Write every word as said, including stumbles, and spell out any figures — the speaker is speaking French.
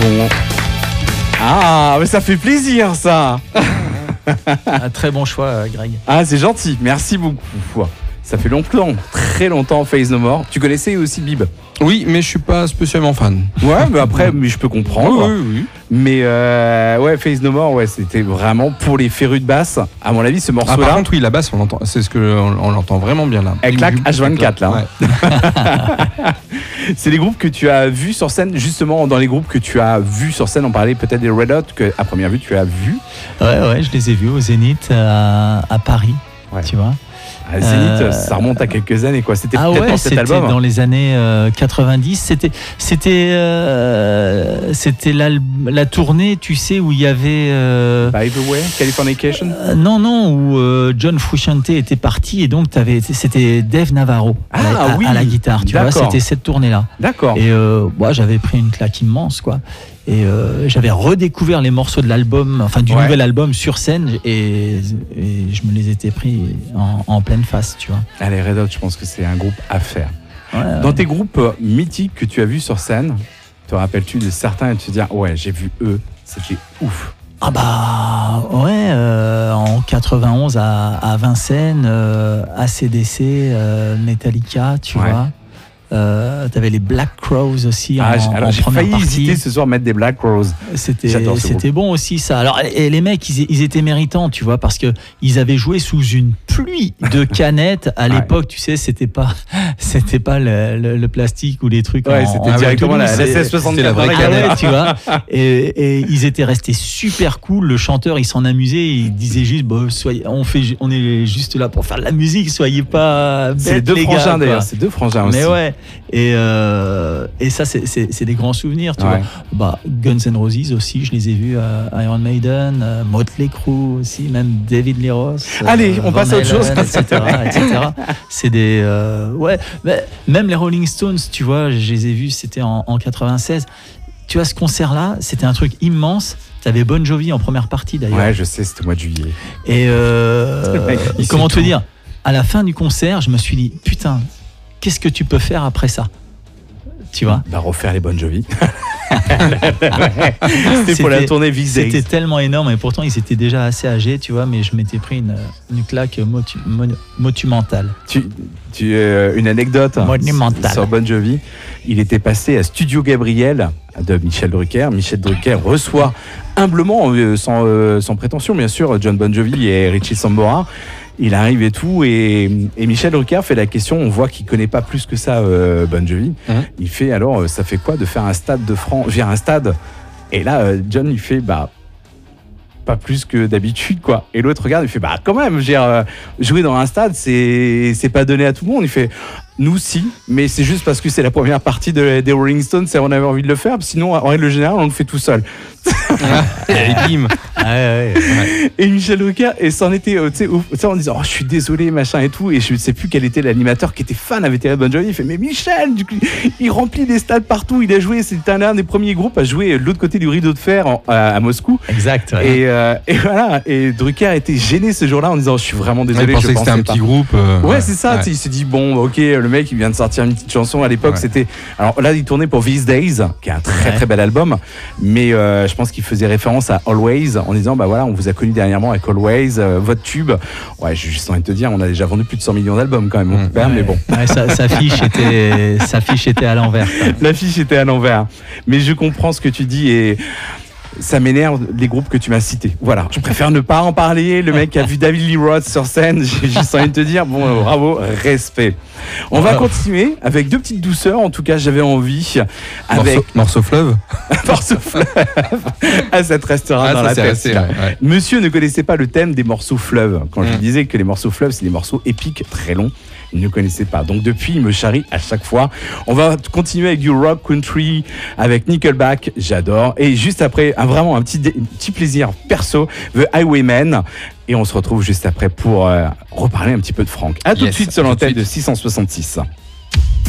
bon. Ah, mais ça fait plaisir, ça. Un très bon choix, Greg. Ah, c'est gentil. Merci beaucoup. Ça fait longtemps, très longtemps, Faith No More. Tu connaissais aussi Bib? Oui, mais je suis pas spécialement fan. Ouais, mais après, mais je peux comprendre. Oui, oui, oui. Mais euh, ouais, Faith No More, ouais, c'était vraiment pour les férus de basse. À mon avis, ce Ah, morceau-là. par contre, oui, la basse, on l'entend. C'est ce que on, on l'entend vraiment bien là. Elle claque H vingt-quatre là. Ouais. C'est les groupes que tu as vus sur scène, justement dans les groupes que tu as vus sur scène, on parlait peut-être des Red Hot que à première vue tu as vu. Ouais, ouais, je les ai vus au Zénith à, à Paris, Ouais. tu vois. À Zénith, Euh, ça remonte à quelques années quoi. C'était Ah peut-être ouais, pour cet c'était album. dans les années euh, quatre-vingt-dix. C'était, c'était, euh, c'était la, la tournée, tu sais, où il y avait. Euh, By the way, Californication. euh, non, non, où euh, John Frusciante était parti et donc t'avais, c'était Dave Navarro à, la, Ah à- oui, à la guitare, tu vois. d'accord. C'était cette tournée-là. D'accord. Et euh, moi, j'avais pris une claque immense, quoi. Et euh, j'avais redécouvert les morceaux de l'album, enfin du Ouais. nouvel album sur scène, et, et je me les étais pris en, en pleine face, tu vois. Allez, Red Hot, je pense que c'est un groupe à faire. Ouais, Dans ouais. tes groupes euh, mythiques que tu as vus sur scène, te rappelles-tu de certains et tu te dis ah, ouais, j'ai vu eux, c'était ouf. Ah bah ouais, euh, en quatre-vingt-onze à, à Vincennes, euh, A C D C, euh, Metallica, tu Ouais. vois. Euh, T'avais les Black Crows aussi Ah, en, j'ai- alors en j'ai première failli partie. hésiter ce soir à mettre des Black Rose. C'était J'adore ce c'était bon aussi ça. Alors et les mecs ils, ils étaient méritants, tu vois, parce que ils avaient joué sous une pluie de canettes à Ouais. l'époque, tu sais, c'était pas c'était pas le, le- le plastique ou les trucs Ouais, en- c'était en directement la, Toulouse, la c'est- seize soixante-quatre. c'était la vraie avec Ah la- ouais, tu vois. Et, et ils étaient restés super cool. Le chanteur, il s'en amusait. Il disait juste, bah, soyez, on fait, on est juste là pour faire de la musique. Soyez pas bêtes, C'est les deux les frangins gars, quoi. d'ailleurs, c'est deux frangins aussi. Mais ouais. Et euh, et ça, c'est, c'est, c'est des grands souvenirs, tu Ouais. vois. Bah, Guns N' Roses aussi, je les ai vus à Iron Maiden, euh, Motley Crue aussi, même David Lee Roth. euh, Allez, on Van passe à autre Halen, chose. et cetera, et cetera. C'est des, euh, ouais, mais même les Rolling Stones, tu vois, je les ai vus, c'était en, en quatre-vingt-seize. Tu vois, ce concert-là, c'était un truc immense. T'avais Bon Jovi en première partie d'ailleurs. Ouais, je sais, c'était au mois de juillet. Et euh, Le mec, il comment sait te tout. dire, à la fin du concert, je me suis dit, putain, qu'est-ce que tu peux faire après ça? Tu vois? Bah, refaire les Bon Jovi. C'était pour la C'était- tournée These C'était Days. tellement énorme et pourtant ils étaient déjà assez âgés, tu vois, mais je m'étais pris une, une claque motu- mon- monumentale. Tu, tu, euh, une anecdote Monumentale. sur Bon Jovi. Il était passé à Studio Gabriel de Michel Drucker. Michel Drucker reçoit humblement, euh, sans, euh, sans prétention bien sûr, John Bon Jovi et Richie Sambora. Il arrive et tout, et, et Michel Drucker fait la question. On voit qu'il connaît pas plus que ça euh, Bon Jovi. Mhm. Il fait alors, euh, ça fait quoi de faire un stade de France, via un stade? Et là, euh, John il fait bah pas plus que d'habitude quoi. Et l'autre regarde, il fait bah quand même, je veux dire, euh, jouer dans un stade, c'est c'est pas donné à tout le monde. Il fait nous si, mais c'est juste parce que c'est la première partie de, des Rolling Stones et on avait envie de le faire. Sinon, en règle générale, on le fait tout seul. Et bim. Et Michel Drucker, et c'en était, euh, tu sais, au- tu sais, en disant, oh, je suis désolé, machin et tout. Et je ne sais plus quel était l'animateur qui était fan avec Terry Bon Jovi. Il fait, mais Michel, du coup, il remplit des stades partout. Il a joué, c'était l'un des premiers groupes à jouer de l'autre côté du rideau de fer en- à, à Moscou. Exact. Ouais. Et, euh, et voilà. Et Drucker était gêné ce jour-là en disant, je suis vraiment Il désolé. pensait je que c'était un pensais pas. petit groupe. euh, Ouais, c'est ça. ouais. tu sais, Il s'est dit, bon, ok, le mec, il vient de sortir une petite chanson. À l'époque, Ouais. c'était. Alors là, il tournait pour These Days, qui est un très Ouais. très bel album. Mais euh, je pense qu'il faisait référence à Always en disant, bah voilà, on vous a connu dernièrement avec Always, euh, votre tube. Ouais, j'ai juste envie de te dire, on a déjà vendu plus de cent millions d'albums quand même, mon Mmh. père, mais bon. Ouais, sa, sa fiche était, sa fiche était à l'envers. quoi. L'affiche était à l'envers. Mais je comprends ce que tu dis et. Ça m'énerve les groupes que tu m'as cités. Voilà, je préfère ne pas en parler. Le mec a vu David Lee Roth sur scène. J'ai juste envie de te dire, bon, euh, bravo, respect. On va continuer avec deux petites douceurs. En tout cas, j'avais envie avec Morceau, morceau fleuve. morceau fleuve. Ah, ça te restera Ah, dans ça, la c'est tête. assez, là. ouais, ouais. Monsieur ne connaissait pas le thème des morceaux fleuves. Quand je Mm. lui disais que les morceaux fleuves, c'est des morceaux épiques, très longs, il ne connaissait pas. Donc depuis, il me charrie à chaque fois. On va continuer avec du rock country, avec Nickelback, j'adore. Et juste après, un, vraiment un petit, dé- un petit plaisir perso, The Highwaymen. Et on se retrouve juste après pour euh, reparler un petit peu de Franck. À tout de Yes, suite sur à tout de l'antenne suite. de six cent soixante-six.